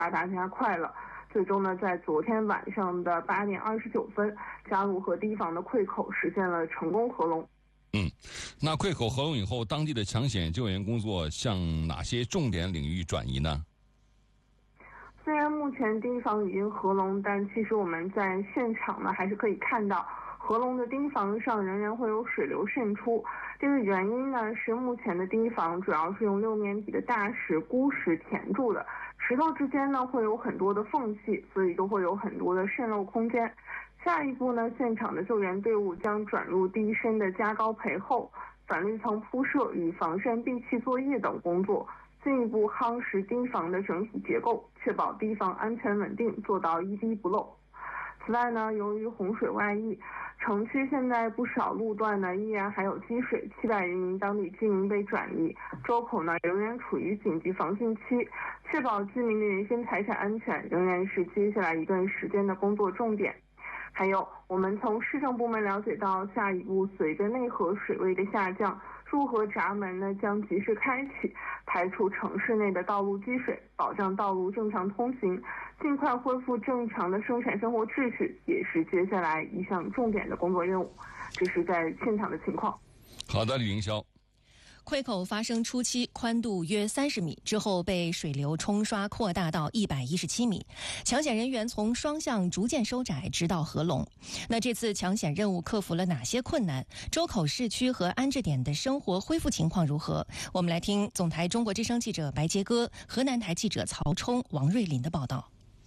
大家快了。最终呢，在昨天晚上的8点29分，嘉鲁河堤防的溃口实现了成功合龙。 那溃口合龙以后，当地的抢险救援工作向哪些重点领域转移呢？ 虽然目前堤防已经合龙，但其实我们在现场呢还是可以看到合龙的堤防上仍然会有水流渗出。这个原因呢是目前的堤防主要是用6面体的大石、孤石填住的，石头之间呢会有很多的缝隙，所以都会有很多的渗漏空间。下一步呢，现场的救援队伍将转入堤身的加高培厚、反绿层铺设与防渗闭气作业等工作，进一步夯实堤防的整体结构，确保堤防安全稳定，做到一滴不漏。此外呢，由于洪水外溢，城区现在不少路段呢依然还有积水，700余名当地居民被转移，周口呢仍然处于紧急防汛期，确保居民的人身财产安全仍然是接下来一段时间的工作重点。还有，我们从市政部门了解到，下一步随着内河水位的下降，入河闸门呢将及时开启，排除城市内的道路积水，保障道路正常通行，尽快恢复正常的生产生活秩序，也是接下来一项重点的工作任务。这是在现场的情况。 好的，李云霄。 溃口发生初期宽度约30米，之后被水流冲刷扩大到117米，抢险人员从双向逐渐收窄，直到合龙。那这次抢险任务克服了哪些困难？周口市区和安置点的生活恢复情况如何？我们来听总台中国之声记者白杰哥、河南台记者曹冲、王瑞林的报道。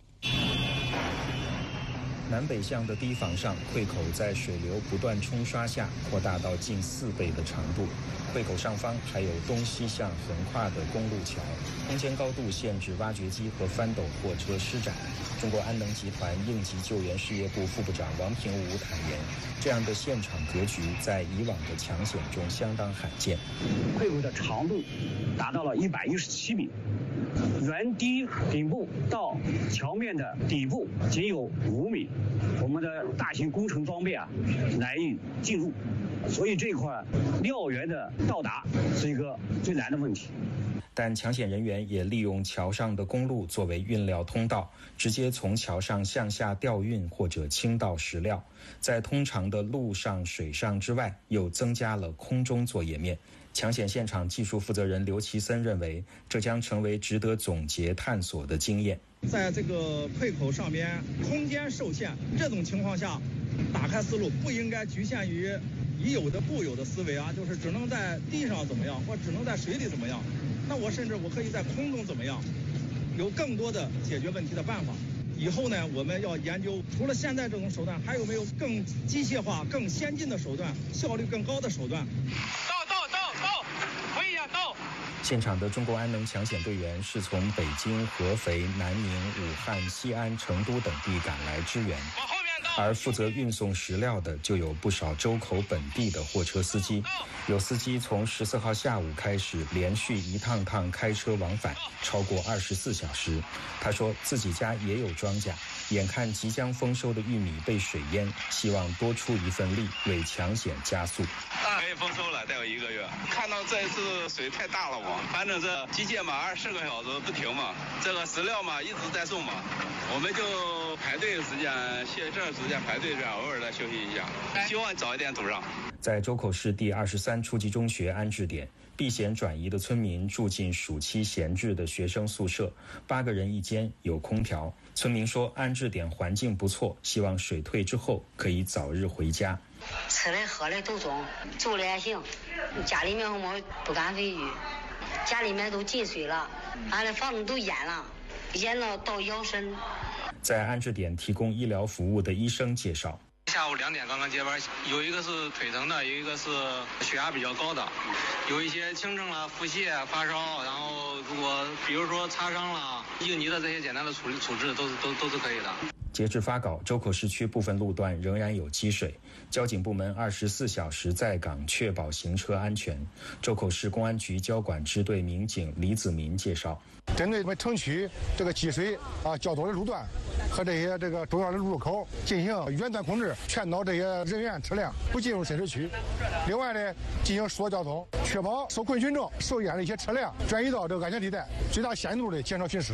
南北向的堤防上，溃口在水流不断冲刷下扩大到近4倍的长度。溃口上方还有东西向横跨的公路桥，空间高度限制挖掘机和翻斗货车施展。中国安能集团应急救援事业部副部长王平武坦言，这样的现场格局在以往的抢险中相当罕见。 溃口的长度达到了117米，原堤顶部到桥面的底部仅有5米，我们的大型工程装备难以进入，所以这块料源的到达是一个最难的问题。 但抢险人员也利用桥上的公路作为运料通道，直接从桥上向下调运或者倾倒石料。在通常的陆上、水上之外，又增加了空中作业面。抢险现场技术负责人刘奇森认为，这将成为值得总结探索的经验。 在这个溃口上边，空间受限，这种情况下，打开思路不应该局限于已有的固有的思维就是只能在地上怎么样，或只能在水里怎么样。那我可以在空中怎么样，有更多的解决问题的办法。以后呢，我们要研究除了现在这种手段，还有没有更机械化、更先进的手段，效率更高的手段。到，可以到。 现场的中国安能抢险队员是从北京、合肥、南宁、武汉、西安、成都等地赶来支援。而负责运送石料的就有不少周口本地的货车司机，有司机从14号下午开始连续一趟趟开车往返，超过24小时。他说自己家也有庄稼，眼看即将丰收的玉米被水淹，希望多出一份力为抢险加速。 可以丰收了，再有1个月。看到这一次水太大了嘛，反正这机械嘛20个小时不停嘛，这个石料嘛一直在送嘛，我们就排队时间歇这时间排队这样，偶尔再休息一下，希望早一点堵上。 在周口市第23初级中学安置点，避险转移的村民住进暑期闲置的学生宿舍，8个人一间，有空调。村民说安置点环境不错，希望水退之后可以早日回家。 吃的喝的都中，住的也行，家里面我不敢回去，家里面都进水了，俺的房子都淹了，淹到腰身。 在安置点提供医疗服务的医生介绍， 下午2点刚刚接班，有一个是腿疼的，有一个是血压比较高的，有一些轻症了，腹泻、发烧，然后如果比如说擦伤了、应急的这些简单的处置都是可以的。 截至发稿，周口市区部分路段仍然有积水，交警部门24小时在岗，确保行车安全。周口市公安局交管支队民警李子民介绍， 针对我们城区这个积水较多的路段和这些重要的入口进行远端控制，劝导这些人员车辆不进入深市区。另外呢，进行疏导交通，确保受困群众受淹的一些车辆转移到这个安全地带，最大限度的减少损失。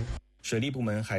水利部门还